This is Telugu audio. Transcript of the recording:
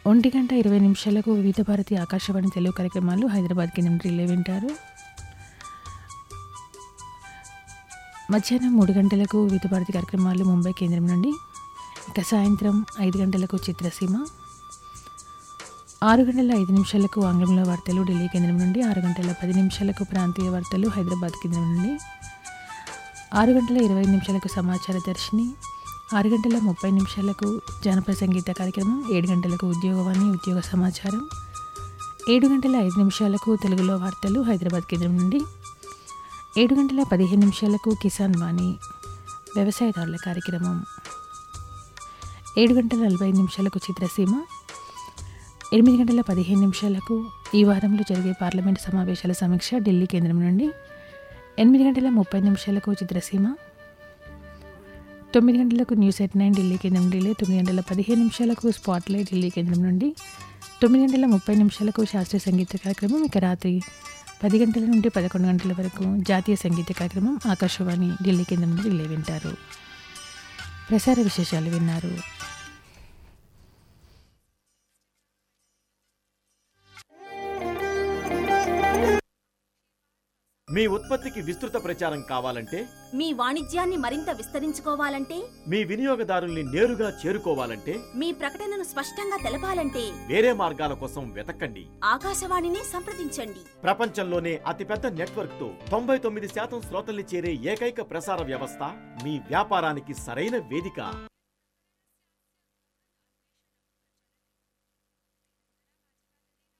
1:20 వివిధ భారతి ఆకాశవాణి తెలుగు కార్యక్రమాలు హైదరాబాద్ కేంద్రం రిలే వింటారు. మధ్యాహ్నం 3 గంటలకు వివిధ భారతి కార్యక్రమాలు ముంబై కేంద్రం నుండి. ఇక సాయంత్రం 5 గంటలకు చిత్రసీమ, 6:05 ఆంగ్లంలో వార్తలు ఢిల్లీ కేంద్రం నుండి, 6:10 ప్రాంతీయ వార్తలు హైదరాబాద్ కేంద్రం నుండి, 6:25 సమాచార దర్శిని, 6:30 జానపద సంగీత కార్యక్రమం, 7 గంటలకు ఉద్యోగవాణి ఉద్యోగ సమాచారం, 7:05 తెలుగులో వార్తలు హైదరాబాద్ కేంద్రం నుండి, 7:15 కిసాన్ వాణి వ్యవసాయదారుల కార్యక్రమం, 7:45 చిత్రసీమ, 8:15 ఈ వారంలో జరిగే పార్లమెంటు సమావేశాల సమీక్ష ఢిల్లీ కేంద్రం నుండి, 8:30 చిత్రసీమ, 9 గంటలకు న్యూస్ ఎట్ 9 ఢిల్లీ కేంద్రం నుండి, 9:15 స్పాట్లైట్ ఢిల్లీ కేంద్రం నుండి, 9:30 శాస్త్రీయ సంగీత కార్యక్రమం. ఇక రాత్రి 10 గంటల నుండి 11 గంటల వరకు జాతీయ సంగీత కార్యక్రమం ఆకాశవాణి ఢిల్లీ కేంద్రం నుండి రిలే వింటారు. ప్రసార విశేషాలు విన్నారు. మీ ఉత్పత్తికి విస్తృత ప్రచారం కావాలంటే, మీ వాణిజ్యాన్ని మరింత విస్తరించుకోవాలంటే, మీ వినియోగదారుల్ని నేరుగా చేరుకోవాలంటే, మీ ప్రకటనను స్పష్టంగా తెలపాలంటే వేరే మార్గాల కోసం వెతకండి. ఆకాశవాణిని సంప్రదించండి. ప్రపంచంలోనే అతిపెద్ద నెట్వర్క్ తో 99% శ్రోతల్ని చేరే ఏకైక ప్రసార వ్యవస్థ మీ వ్యాపారానికి సరైన వేదిక.